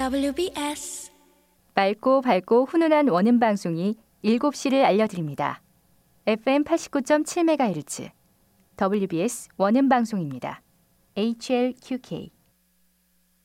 WBS 맑고 밝고 훈훈한 원음 방송이 7시를 알려드립니다. FM 89.7MHz WBS 원음 방송입니다. HLQK